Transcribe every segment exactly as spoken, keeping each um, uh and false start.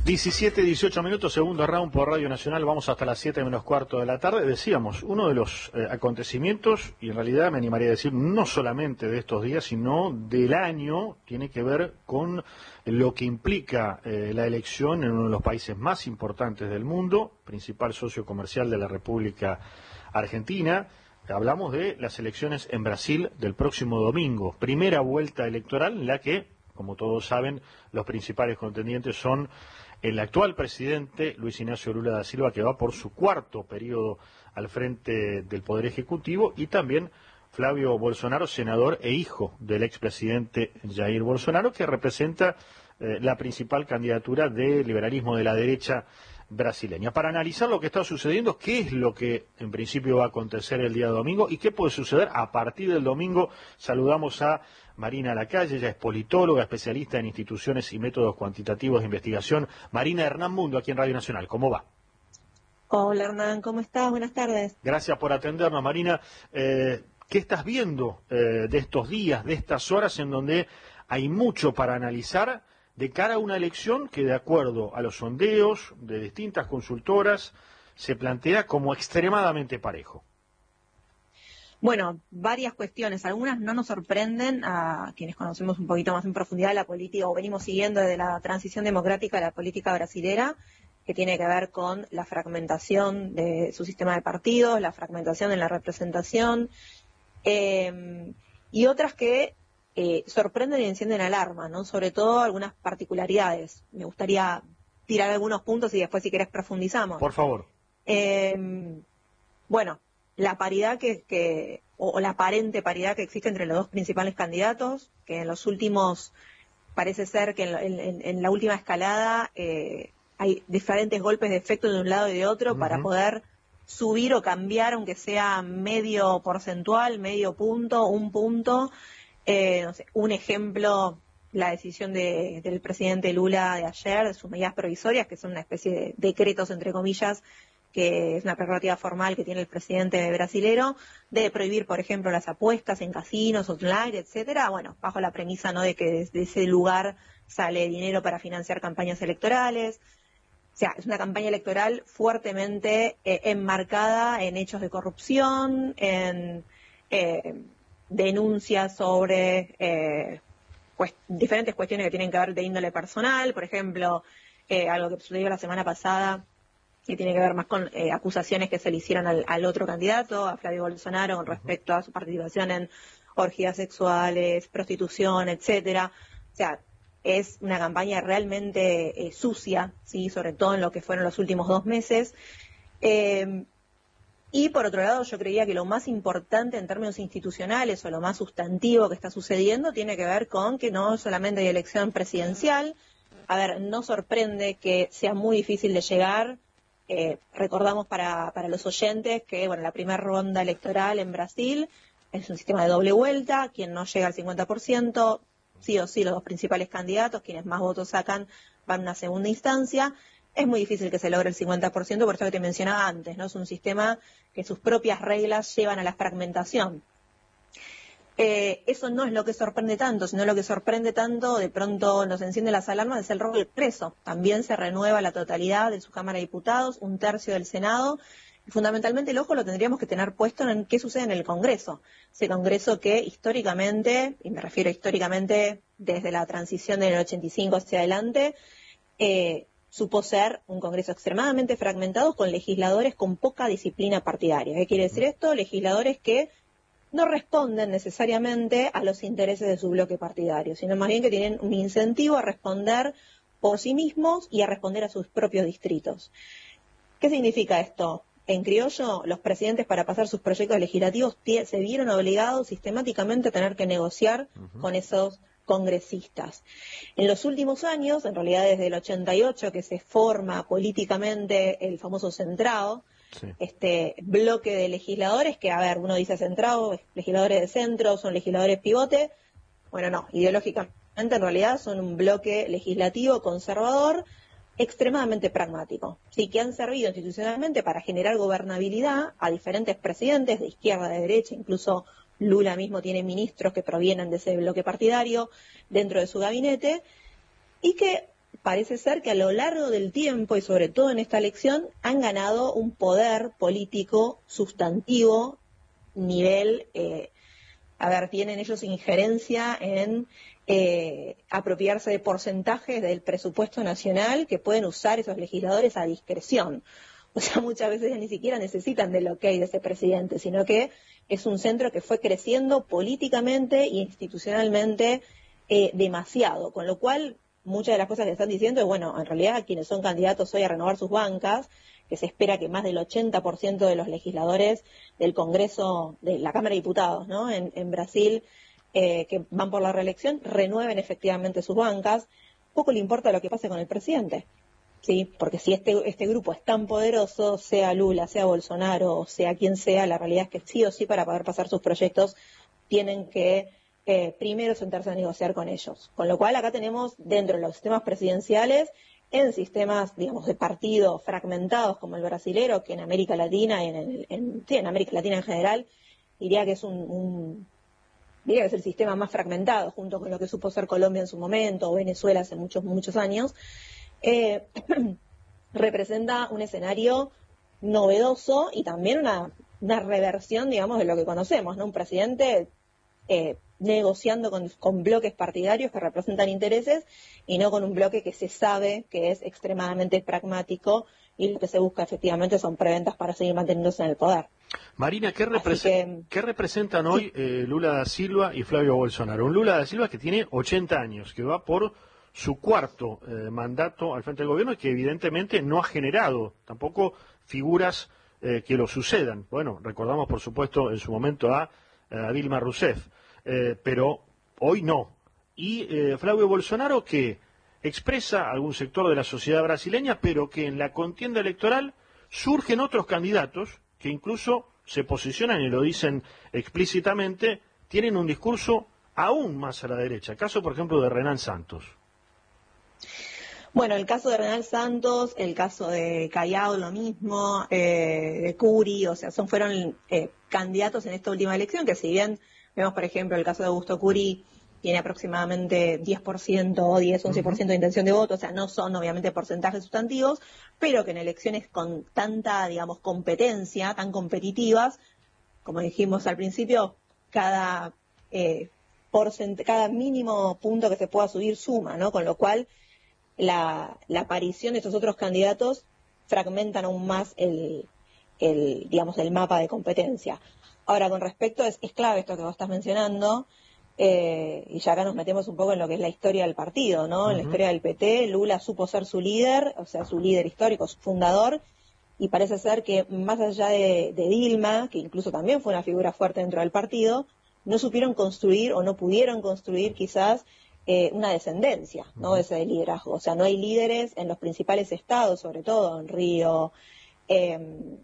diecisiete, dieciocho minutos, segundo round por Radio Nacional, vamos hasta las siete menos cuarto de la tarde. Decíamos, uno de los eh, acontecimientos, y en realidad me animaría a decir, no solamente de estos días, sino del año, tiene que ver con lo que implica eh, la elección en uno de los países más importantes del mundo, principal socio comercial de la República Argentina. Hablamos de las elecciones en Brasil del próximo domingo, primera vuelta electoral en la que, como todos saben, los principales contendientes son el actual presidente Luis Ignacio Lula da Silva, que va por su cuarto periodo al frente del Poder Ejecutivo, y también Flavio Bolsonaro, senador e hijo del expresidente Jair Bolsonaro, que representa eh, la principal candidatura del liberalismo de la derecha brasileña. Para analizar lo que está sucediendo, qué es lo que en principio va a acontecer el día domingo y qué puede suceder a partir del domingo, saludamos a Marina Lacalle. Ella es politóloga, especialista en instituciones y métodos cuantitativos de investigación. Marina, Hernán Mundo, aquí en Radio Nacional. ¿Cómo va? Hola Hernán, ¿cómo estás? Buenas tardes. Gracias por atendernos, Marina. Eh, ¿Qué estás viendo eh, de estos días, de estas horas en donde hay mucho para analizar de cara a una elección que, de acuerdo a los sondeos de distintas consultoras, se plantea como extremadamente parejo? Bueno, varias cuestiones. Algunas no nos sorprenden a quienes conocemos un poquito más en profundidad la política o venimos siguiendo desde la transición democrática a la política brasilera, que tiene que ver con la fragmentación de su sistema de partidos, la fragmentación en la representación, eh, y otras que eh, sorprenden y encienden alarma, ¿no? Sobre todo algunas particularidades. Me gustaría tirar algunos puntos y después, si querés, profundizamos. Por favor. Eh, bueno, la paridad que, que o, o la aparente paridad que existe entre los dos principales candidatos, que en los últimos, parece ser que en, en, en la última escalada eh, hay diferentes golpes de efecto de un lado y de otro, uh-huh, para poder subir o cambiar, aunque sea medio porcentual, medio punto, un punto. Eh, no sé, un ejemplo, la decisión de, del presidente Lula de ayer, de sus medidas provisorias, que son una especie de decretos, entre comillas, que es una prerrogativa formal que tiene el presidente brasilero, de prohibir, por ejemplo, las apuestas en casinos, online, etcétera. Bueno, bajo la premisa, ¿no?, de que desde ese lugar sale dinero para financiar campañas electorales. O sea, es una campaña electoral fuertemente eh, enmarcada en hechos de corrupción, en eh, denuncias sobre eh, pues, diferentes cuestiones que tienen que ver de índole personal. Por ejemplo, eh, algo que sucedió la semana pasada, que tiene que ver más con eh, acusaciones que se le hicieron al, al otro candidato, a Flavio Bolsonaro, con respecto a su participación en orgías sexuales, prostitución, etcétera. O sea, es una campaña realmente eh, sucia, sí, sobre todo en lo que fueron los últimos dos meses. Eh, y por otro lado, yo creía que lo más importante en términos institucionales o lo más sustantivo que está sucediendo tiene que ver con que no solamente hay elección presidencial. A ver, no sorprende que sea muy difícil de llegar. Eh, recordamos para, para los oyentes que, bueno, la primera ronda electoral en Brasil es un sistema de doble vuelta. Quien no llega al cincuenta por ciento, sí o sí los dos principales candidatos, quienes más votos sacan, van a una segunda instancia. Es muy difícil que se logre el cincuenta por ciento, por eso que te mencionaba antes, ¿no? Es un sistema que sus propias reglas llevan a la fragmentación. Eh, eso no es lo que sorprende tanto, sino lo que sorprende tanto, de pronto nos enciende las alarmas, es el rol del Congreso. También se renueva la totalidad de su Cámara de Diputados, un tercio del Senado, y fundamentalmente el ojo lo tendríamos que tener puesto en qué sucede en el Congreso. Ese Congreso que históricamente, y me refiero históricamente desde la transición del ochenta y cinco hacia adelante, eh, supo ser un Congreso extremadamente fragmentado, con legisladores con poca disciplina partidaria. ¿Qué quiere decir esto? Legisladores que no responden necesariamente a los intereses de su bloque partidario, sino más bien que tienen un incentivo a responder por sí mismos y a responder a sus propios distritos. ¿Qué significa esto? En criollo, los presidentes, para pasar sus proyectos legislativos, se vieron obligados sistemáticamente a tener que negociar uh-huh. con esos congresistas. En los últimos años, en realidad desde el ochenta y ocho, que se forma políticamente el famoso centrado, sí. este bloque de legisladores que, a ver, uno dice centrado, legisladores de centro, son legisladores pivote. Bueno, no, ideológicamente en realidad son un bloque legislativo conservador extremadamente pragmático, sí, que han servido institucionalmente para generar gobernabilidad a diferentes presidentes de izquierda, de derecha, incluso Lula mismo tiene ministros que provienen de ese bloque partidario dentro de su gabinete, y que parece ser que a lo largo del tiempo, y sobre todo en esta elección, han ganado un poder político sustantivo, nivel, eh, a ver, tienen ellos injerencia en eh, apropiarse de porcentajes del presupuesto nacional que pueden usar esos legisladores a discreción. O sea, muchas veces ni siquiera necesitan del ok de ese presidente, sino que es un centro que fue creciendo políticamente e institucionalmente eh, demasiado, con lo cual muchas de las cosas que están diciendo es, bueno, en realidad quienes son candidatos hoy a renovar sus bancas, que se espera que más del ochenta por ciento de los legisladores del Congreso, de la Cámara de Diputados, ¿no?, en, en Brasil, eh, que van por la reelección, renueven efectivamente sus bancas. Poco le importa lo que pase con el presidente. Sí, porque si este este grupo es tan poderoso, sea Lula, sea Bolsonaro, sea quien sea, la realidad es que sí o sí para poder pasar sus proyectos tienen que eh, primero sentarse a negociar con ellos. Con lo cual acá tenemos dentro de los sistemas presidenciales, en sistemas, digamos, de partido fragmentados como el brasilero, que en América Latina y en, el, en, sí, en América Latina en general, diría que es un, un diría que es el sistema más fragmentado, junto con lo que supo ser Colombia en su momento, o Venezuela hace muchos, muchos años. Eh, representa un escenario novedoso y también una, una reversión, digamos, de lo que conocemos, ¿no? Un presidente eh, negociando con, con bloques partidarios que representan intereses y no con un bloque que se sabe que es extremadamente pragmático y lo que se busca efectivamente son preventas para seguir manteniéndose en el poder. Marina, ¿qué, represe que, ¿qué representan hoy sí. eh, Lula da Silva y Flavio Bolsonaro? Un Lula da Silva que tiene ochenta años, que va por su cuarto eh, mandato al frente del gobierno y que evidentemente no ha generado tampoco figuras eh, que lo sucedan. Bueno, recordamos por supuesto en su momento a, a Dilma Rousseff, eh, pero hoy no. Y eh, Flavio Bolsonaro, que expresa algún sector de la sociedad brasileña, pero que en la contienda electoral surgen otros candidatos que incluso se posicionan y lo dicen explícitamente, tienen un discurso aún más a la derecha. Caso, por ejemplo, de Renan Santos. Bueno, el caso de Renan Santos, el caso de Callao, lo mismo, eh, de Curi, o sea, son fueron eh, candidatos en esta última elección, que si bien vemos, por ejemplo, el caso de Augusto Curi, tiene aproximadamente diez por ciento o diez, once por ciento de intención de voto, o sea, no son obviamente porcentajes sustantivos, pero que en elecciones con tanta, digamos, competencia, tan competitivas, como dijimos al principio, cada, eh, porcent- cada mínimo punto que se pueda subir suma, ¿no? Con lo cual, La, la aparición de estos otros candidatos fragmentan aún más el, el, digamos, el mapa de competencia. Ahora, con respecto, es, es clave esto que vos estás mencionando, eh, y ya acá nos metemos un poco en lo que es la historia del partido, ¿no? Uh-huh. En la historia del P T, Lula supo ser su líder, o sea, su líder histórico, su fundador, y parece ser que más allá de, de Dilma, que incluso también fue una figura fuerte dentro del partido, no supieron construir o no pudieron construir quizás Eh, una descendencia, ¿no?, de ese liderazgo. O sea, no hay líderes en los principales estados, sobre todo en Río, eh,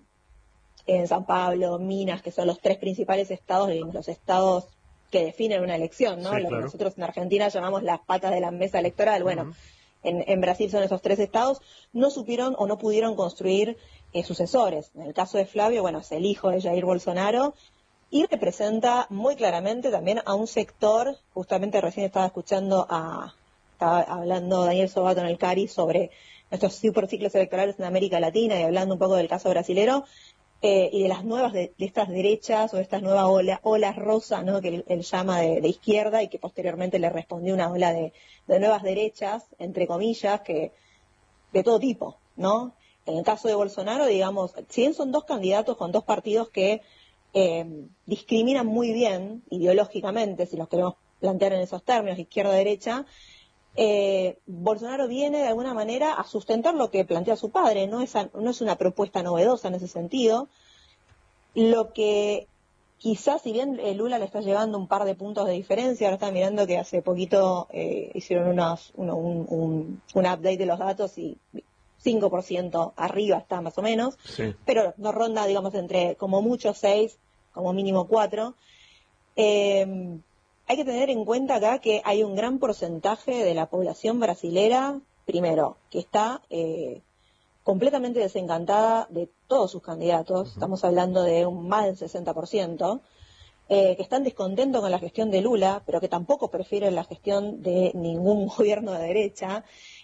en San Pablo, Minas, que son los tres principales estados, digamos, los estados que definen una elección, ¿no? Sí, lo claro. que nosotros en Argentina llamamos las patas de la mesa electoral. Bueno, uh-huh. en, en Brasil son esos tres estados, no supieron o no pudieron construir eh, sucesores. En el caso de Flavio, bueno, es el hijo de Jair Bolsonaro, y representa muy claramente también a un sector, justamente recién estaba escuchando a, estaba hablando Daniel Sobato en el Cari sobre nuestros superciclos electorales en América Latina y hablando un poco del caso brasilero, eh, y de las nuevas, de, de estas derechas o de estas nuevas ola, olas rosas, ¿no?, que él, él llama de, de izquierda y que posteriormente le respondió una ola de, de nuevas derechas, entre comillas, que de todo tipo, ¿no? En el caso de Bolsonaro, digamos, si bien son dos candidatos con dos partidos que Eh, discriminan muy bien ideológicamente, si los queremos plantear en esos términos, izquierda-derecha, eh, Bolsonaro viene de alguna manera a sustentar lo que plantea su padre, no es, a, no es una propuesta novedosa en ese sentido. Lo que quizás, si bien eh, Lula le está llevando un par de puntos de diferencia, ahora está mirando que hace poquito eh, hicieron unos, uno, un, un, un update de los datos y cinco por ciento arriba está más o menos, sí. Pero no ronda, digamos, entre como mucho seis, como mínimo cuatro. Eh, hay que tener en cuenta acá que hay un gran porcentaje de la población brasilera, primero, que está eh, completamente desencantada de todos sus candidatos, uh-huh. Estamos hablando de un más del sesenta por ciento, eh, que están descontentos con la gestión de Lula, pero que tampoco prefieren la gestión de ningún gobierno de derecha,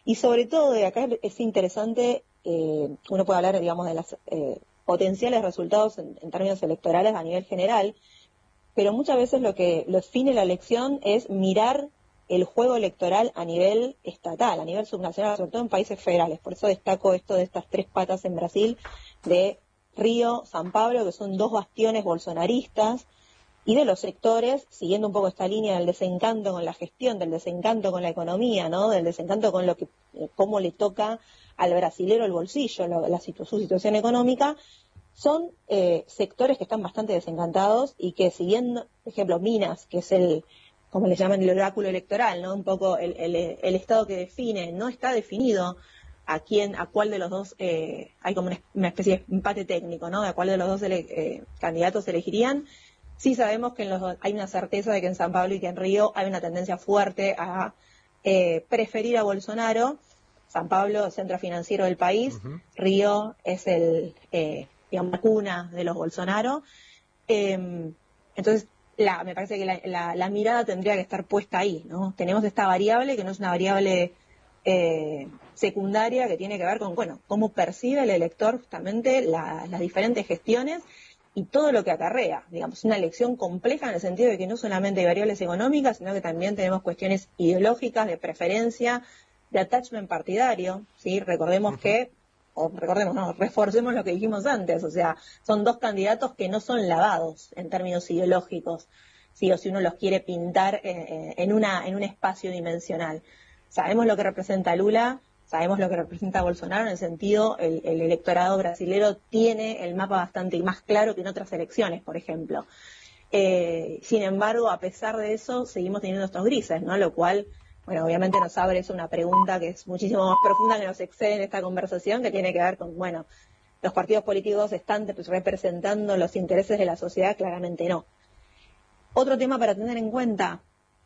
Y sobre todo, de acá es interesante, eh, uno puede hablar, digamos, de los eh, potenciales resultados en, en términos electorales a nivel general, pero muchas veces lo que lo define la elección es mirar el juego electoral a nivel estatal, a nivel subnacional, sobre todo en países federales. Por eso destaco esto de estas tres patas en Brasil, de Río, San Pablo, que son dos bastiones bolsonaristas, y de los sectores, siguiendo un poco esta línea del desencanto con la gestión, del desencanto con la economía, ¿no? Del desencanto con lo que, cómo le toca al brasilero el bolsillo, lo, la, su situación económica, son eh, sectores que están bastante desencantados y que siguiendo, por ejemplo, Minas, que es el, como le llaman, el oráculo electoral, ¿no? Un poco el, el, el estado que define, no está definido a quién, a cuál de los dos, eh, hay como una, una especie de empate técnico, ¿no? A cuál de los dos ele, eh, candidatos elegirían. Sí sabemos que en los dos hay una certeza de que en San Pablo y que en Río hay una tendencia fuerte a eh, preferir a Bolsonaro. San Pablo, centro financiero del país, uh-huh. Río es el, eh, digamos, la cuna de los Bolsonaro. Eh, entonces, la, me parece que la, la, la mirada tendría que estar puesta ahí, ¿no? Tenemos esta variable que no es una variable eh, secundaria, que tiene que ver con, bueno, cómo percibe el elector justamente la, las diferentes gestiones y todo lo que acarrea, digamos, una elección compleja en el sentido de que no solamente hay variables económicas, sino que también tenemos cuestiones ideológicas, de preferencia, de attachment partidario, ¿sí? Recordemos uh-huh. que, o recordemos, no, reforcemos lo que dijimos antes, o sea, son dos candidatos que no son lavados en términos ideológicos, ¿sí? O si uno los quiere pintar eh, en, una, en un espacio dimensional. Sabemos lo que representa Lula, sabemos lo que representa Bolsonaro, en el sentido, el, el electorado brasilero tiene el mapa bastante más claro que en otras elecciones, por ejemplo. Eh, sin embargo, a pesar de eso, seguimos teniendo estos grises, ¿no? Lo cual, bueno, obviamente nos abre eso una pregunta que es muchísimo más profunda, que nos excede en esta conversación, que tiene que ver con, bueno, ¿los partidos políticos están representando los intereses de la sociedad? Claramente no. Otro tema para tener en cuenta,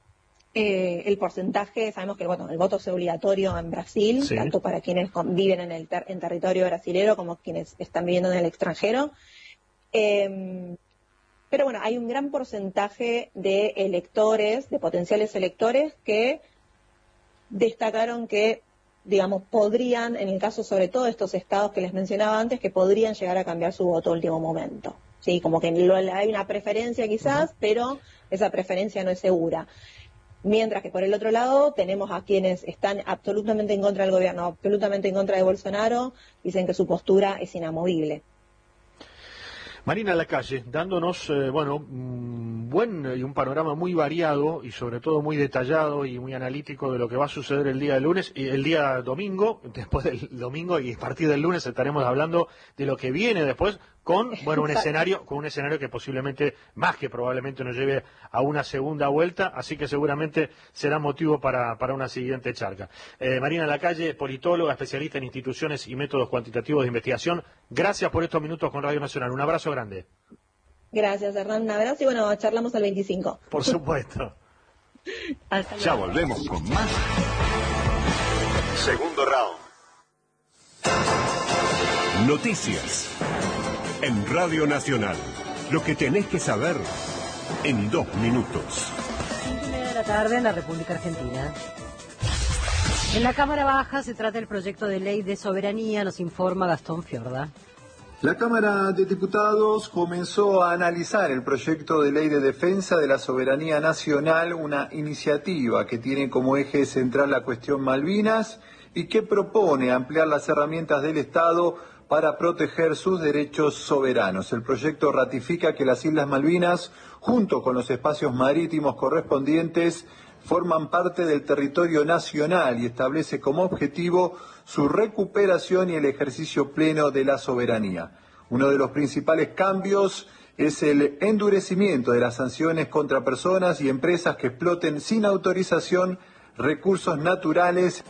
Eh, el porcentaje, sabemos que bueno, el voto es obligatorio en Brasil, sí. tanto para quienes viven en el ter en territorio brasilero como quienes están viviendo en el extranjero. Eh, pero bueno, hay un gran porcentaje de electores, de potenciales electores, que destacaron que, digamos, podrían, en el caso sobre todo de estos estados que les mencionaba antes, que podrían llegar a cambiar su voto a último momento. Sí, como que lo, hay una preferencia quizás, uh-huh. pero esa preferencia no es segura. Mientras que por el otro lado tenemos a quienes están absolutamente en contra del gobierno, absolutamente en contra de Bolsonaro, dicen que su postura es inamovible. Marina Lacalle, dándonos, eh, bueno, un buen y un panorama muy variado y sobre todo muy detallado y muy analítico de lo que va a suceder el día del lunes y el día domingo. Después del domingo y a partir del lunes estaremos hablando de lo que viene después con, bueno, un escenario, con un escenario que posiblemente, más que probablemente nos lleve a una segunda vuelta, así que seguramente será motivo para, para una siguiente charla. Eh, Marina Lacalle, politóloga, especialista en instituciones y métodos cuantitativos de investigación, gracias por estos minutos con Radio Nacional. Un abrazo grande. Gracias, Hernán. Un abrazo y bueno, charlamos al veinticinco. Por supuesto. Hasta luego. Ya volvemos con más. Segundo round. Noticias. En Radio Nacional. Lo que tenés que saber en dos minutos. cinco y media de la tarde en la República Argentina. En la Cámara Baja se trata el proyecto de ley de soberanía, nos informa Gastón Fiorda. La Cámara de Diputados comenzó a analizar el proyecto de ley de defensa de la soberanía nacional, una iniciativa que tiene como eje central la cuestión Malvinas y que propone ampliar las herramientas del Estado para proteger sus derechos soberanos. El proyecto ratifica que las Islas Malvinas, junto con los espacios marítimos correspondientes, forman parte del territorio nacional y establece como objetivo su recuperación y el ejercicio pleno de la soberanía. Uno de los principales cambios es el endurecimiento de las sanciones contra personas y empresas que exploten sin autorización recursos naturales.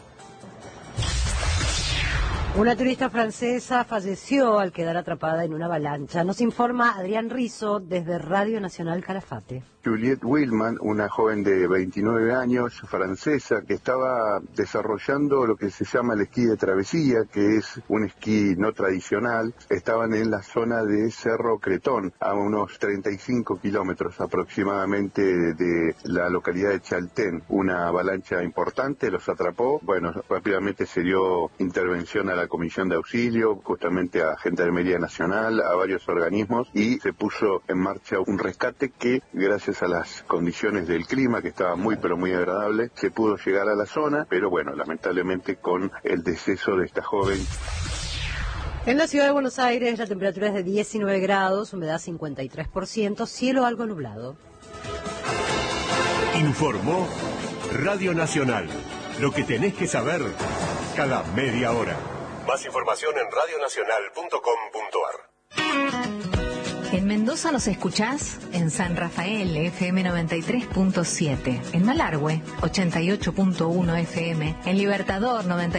Una turista francesa falleció al quedar atrapada en una avalancha. Nos informa Adrián Rizzo desde Radio Nacional Calafate. Juliette Willman, una joven de veintinueve años, francesa, que estaba desarrollando lo que se llama el esquí de travesía, que es un esquí no tradicional. Estaban en la zona de Cerro Cretón, a unos treinta y cinco kilómetros aproximadamente de la localidad de Chaltén. Una avalancha importante los atrapó. Bueno, rápidamente se dio intervención a la Comisión de Auxilio, justamente a Gendarmería Nacional, a varios organismos, y se puso en marcha un rescate que, gracias a las condiciones del clima, que estaba muy pero muy agradable, se pudo llegar a la zona, pero bueno, lamentablemente con el deceso de esta joven. En la ciudad de Buenos Aires la temperatura es de diecinueve grados, humedad cincuenta y tres por ciento, cielo algo nublado. Informó Radio Nacional. Lo que tenés que saber cada media hora. Más información en radio nacional punto com punto ar. En Mendoza nos escuchás en San Rafael, F M noventa y tres punto siete. En Malargüe, ochenta y ocho punto uno F M. En Libertador, noventa